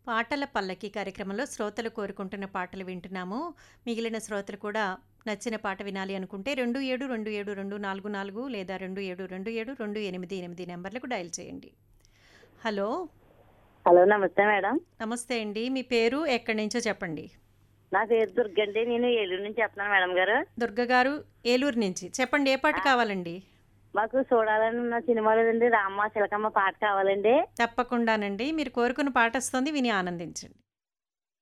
పాటల పల్లకి కార్యక్రమంలో శ్రోతలు కోరుకుంటున్న పాటలు వింటున్నాము. మిగిలిన శ్రోతలు కూడా నచ్చిన పాట వినాలి అనుకుంటే 27272442 లేదా 27272888 నంబర్లకు డయల్ చేయండి. హలో! హలో. నమస్తే మేడం. నమస్తే అండి. మీ పేరు ఎక్కడి నుంచో చెప్పండి. నా పేరు దుర్గండి. నేను ఏలూరు నుంచి చెప్తున్నాను మేడం గారు. దుర్గ గారు ఏలూరు నుంచి. చెప్పండి ఏ పాట ఆ, కావాలండి? మాకు చూడాలని ఉన్న సినిమాలో రామ్మ చిలకమ్మ పాట కావాలండి. తప్పకుండానండి. మీరు కోరుకున్న పాట వస్తుంది. విని ఆనందించండి.